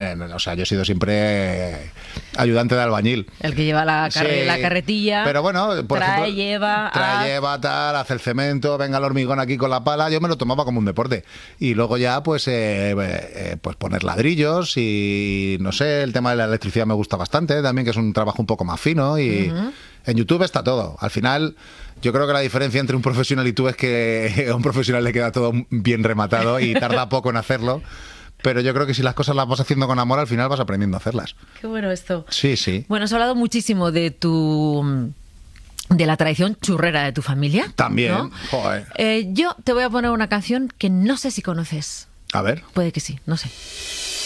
o sea, yo he sido siempre ayudante de albañil. El que lleva la carretilla. Pero bueno, por ejemplo, lleva, tal, hace el cemento, venga el hormigón aquí con la pala. Yo me lo tomaba como un deporte. Y luego ya, pues poner ladrillos y no sé, el tema de la electricidad me gusta bastante también, que es un trabajo un poco más fino y en YouTube está todo. Al final, yo creo que la diferencia entre un profesional y tú es que a un profesional le queda todo bien rematado y tarda poco en hacerlo. Pero yo creo que si las cosas las vas haciendo con amor, al final vas aprendiendo a hacerlas. Qué bueno esto. Sí, sí. Bueno, has hablado muchísimo de la tradición churrera de tu familia. También. ¿No? Joder. Yo te voy a poner una canción que no sé si conoces. A ver. Puede que sí, no sé.